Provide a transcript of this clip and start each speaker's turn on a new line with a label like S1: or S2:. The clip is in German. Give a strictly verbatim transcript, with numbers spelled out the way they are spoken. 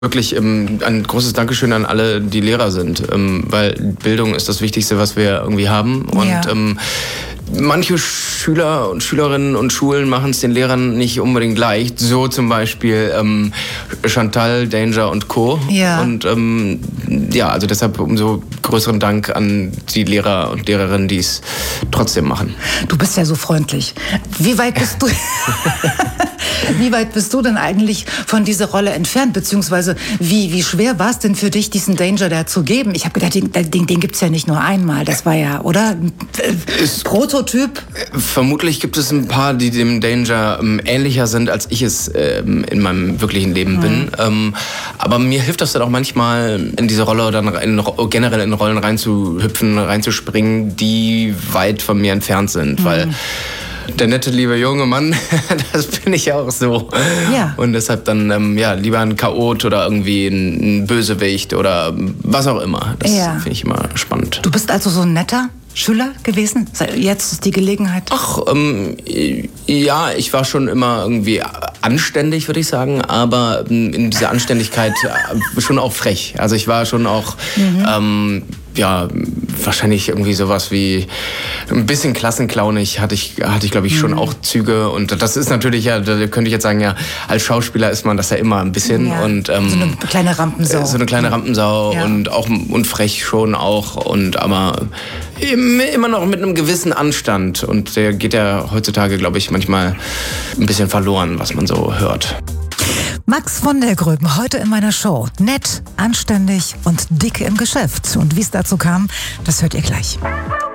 S1: Wirklich ähm, ein großes Dankeschön an alle, die Lehrer sind, ähm, weil Bildung ist das Wichtigste, was wir irgendwie haben. Und
S2: Ja.
S1: ähm, manche Schüler und Schülerinnen und Schulen machen es den Lehrern nicht unbedingt leicht. So zum Beispiel ähm, Chantal, Danger und Co.
S2: Ja.
S1: Und ähm, ja, also deshalb umso größeren Dank an die Lehrer und Lehrerinnen, die es trotzdem machen.
S2: Du bist ja so freundlich. Wie weit bist du... Wie weit bist du denn eigentlich von dieser Rolle entfernt? Beziehungsweise wie, wie schwer war es denn für dich, diesen Danger da zu geben? Ich habe gedacht, den, den, den gibt es ja nicht nur einmal. Das war ja, oder?
S1: Ist,
S2: Prototyp?
S1: Vermutlich gibt es ein paar, die dem Danger ähm, ähnlicher sind, als ich es ähm, in meinem wirklichen Leben bin. Mhm. Ähm, aber mir hilft das dann auch manchmal, in diese Rolle dann in, generell in Rollen reinzuhüpfen, reinzuspringen, die weit von mir entfernt sind. Mhm. Weil der nette, liebe junge Mann, das bin ich ja auch so.
S2: Ja.
S1: Und deshalb dann ähm, ja, lieber ein Chaot oder irgendwie ein Bösewicht oder was auch immer. Das
S2: ja.
S1: finde ich immer spannend.
S2: Du bist also so ein netter Schüler gewesen? Jetzt ist die Gelegenheit.
S1: Ach, ähm, ja, ich war schon immer irgendwie anständig, würde ich sagen, aber in dieser Anständigkeit schon auch frech. Also ich war schon auch, mhm. ähm, ja, wahrscheinlich irgendwie sowas wie ein bisschen klassenklaunig hatte ich, hatte ich glaube ich schon mhm. auch Züge. Und das ist natürlich, ja, da könnte ich jetzt sagen, ja, als Schauspieler ist man das ja immer ein bisschen.
S2: Ja.
S1: Und, ähm,
S2: so eine kleine Rampensau.
S1: So eine kleine Rampensau ja. und auch und frech schon auch. Und aber immer noch mit einem gewissen Anstand. Und der geht ja heutzutage, glaube ich, manchmal ein bisschen verloren, was man so hört.
S2: Max von der Gröben, heute in meiner Show. Nett, anständig und dick im Geschäft. Und wie es dazu kam, das hört ihr gleich.